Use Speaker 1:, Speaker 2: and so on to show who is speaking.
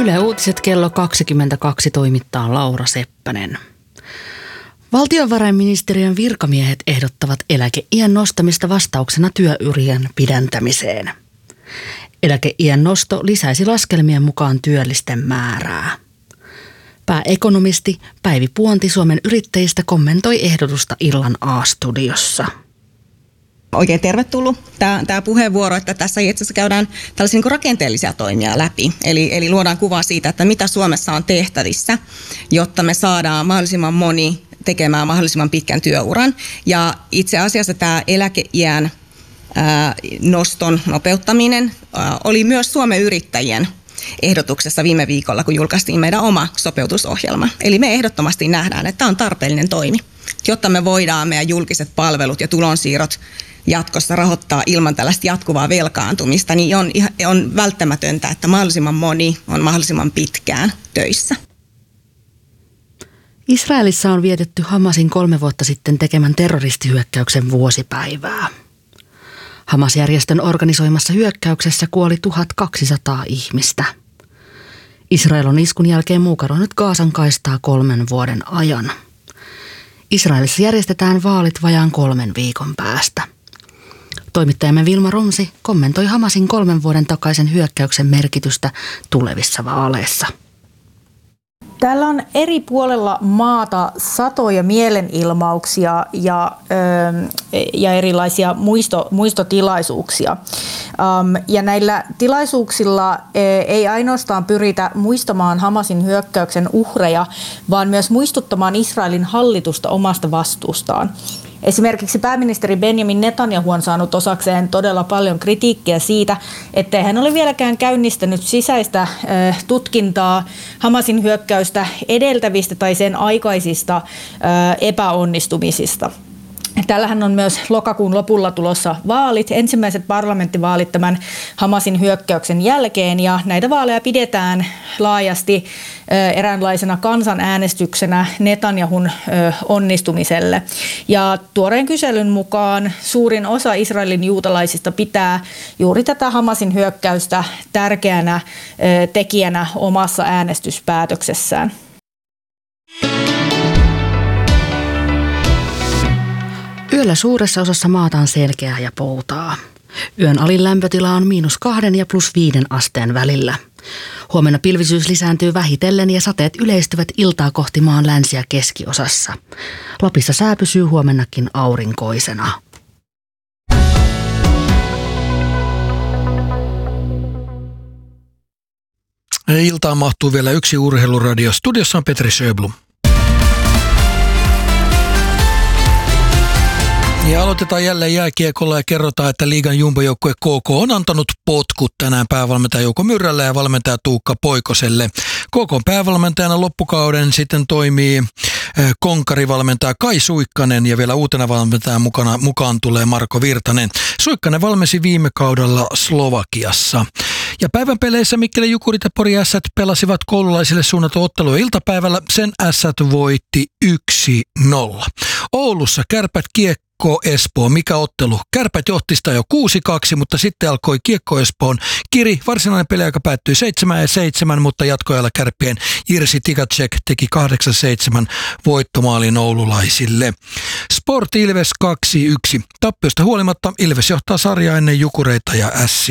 Speaker 1: Yle Uutiset kello 22 toimittaa Laura Seppänen. Valtiovarainministeriön virkamiehet ehdottavat eläkeiän nostamista vastauksena työurien pidentämiseen. Eläkeiän nosto lisäisi laskelmien mukaan työllisten määrää. Pääekonomisti Päivi Puonti Suomen Yrittäjistä kommentoi ehdotusta illan A-studiossa.
Speaker 2: Oikein tervetullut tämä puheenvuoro, että tässä itse asiassa käydään tällaisia rakenteellisia toimia läpi. Eli luodaan kuvaa siitä, että mitä Suomessa on tehtävissä, jotta me saadaan mahdollisimman moni tekemään mahdollisimman pitkän työuran. Ja itse asiassa tämä eläkeiän noston nopeuttaminen oli myös Suomen Yrittäjien ehdotuksessa viime viikolla, kun julkaistiin meidän oma sopeutusohjelma. Eli me ehdottomasti nähdään, että tämä on tarpeellinen toimi, jotta me voidaan meidän julkiset palvelut ja tulonsiirrot jatkossa rahoittaa ilman tällaista jatkuvaa velkaantumista, niin on välttämätöntä, että mahdollisimman moni on mahdollisimman pitkään töissä.
Speaker 1: Israelissa on vietetty Hamasin 3 vuotta sitten tekemän terroristihyökkäyksen vuosipäivää. Hamas-järjestön organisoimassa hyökkäyksessä kuoli 1200 ihmistä. Israel on iskun jälkeen muukaroinut Gazan kaistaa 3 vuoden ajan. Israelissa järjestetään vaalit vajaan 3 viikon päästä. Toimittajamme Vilma Romsi kommentoi Hamasin 3 vuoden takaisen hyökkäyksen merkitystä tulevissa vaaleissa.
Speaker 3: Täällä on eri puolella maata satoja mielenilmauksia ja erilaisia muistotilaisuuksia. Ja näillä tilaisuuksilla ei ainoastaan pyritä muistamaan Hamasin hyökkäyksen uhreja, vaan myös muistuttamaan Israelin hallitusta omasta vastuustaan. Esimerkiksi pääministeri Benjamin Netanyahu on saanut osakseen todella paljon kritiikkiä siitä, ettei hän ole vieläkään käynnistänyt sisäistä tutkintaa Hamasin hyökkäystä edeltävistä tai sen aikaisista epäonnistumisista. Täällähän on myös lokakuun lopulla tulossa vaalit, ensimmäiset parlamenttivaalit tämän Hamasin hyökkäyksen jälkeen, ja näitä vaaleja pidetään laajasti eräänlaisena kansanäänestyksenä Netanyahun onnistumiselle. Ja tuoreen kyselyn mukaan suurin osa Israelin juutalaisista pitää juuri tätä Hamasin hyökkäystä tärkeänä tekijänä omassa äänestyspäätöksessään.
Speaker 1: Yöllä suuressa osassa maata on selkeää ja poutaa. Yön alin lämpötila on -2 ja +5 asteen välillä. Huomenna pilvisyys lisääntyy vähitellen ja sateet yleistyvät iltaa kohti maan länsi- ja keskiosassa. Lapissa sää pysyy huomennakin aurinkoisena.
Speaker 4: Iltaan mahtuu vielä yksi urheiluradio. Studiossa on Petri Sjöblom. Ja aloitetaan jälleen jääkiekolla ja kerrotaan, että liigan jumbojoukkue KK on antanut potkut tänään päävalmentaja Jouko Myrrälle ja valmentaja Tuukka Poikoselle. KK:n päävalmentajana loppukauden sitten toimii konkarivalmentaja Kai Suikkanen ja vielä uutena valmentajana mukaan tulee Marko Virtanen. Suikkanen valmensi viime kaudella Slovakiassa. Ja päivän peleissä Mikkelin Jukurit ja Pori Ässät pelasivat koululaisille suunnatun ottelua iltapäivällä. Sen Ässät voitti 1-0. Oulussa Kärpät Kiekko Espoo. Mikä ottelu? Kärpät johti sitä jo 6-2, mutta sitten alkoi Kiekko Espoon kiri. Varsinainen peliaika päättyi 7-7, mutta jatkoajalla Kärppien Jirsi Tikacek teki 8-7 voittomaalin oululaisille. Sport Ilves 2-1. Tappiosta huolimatta Ilves johtaa sarjaa ennen Jukureita ja Ässiä.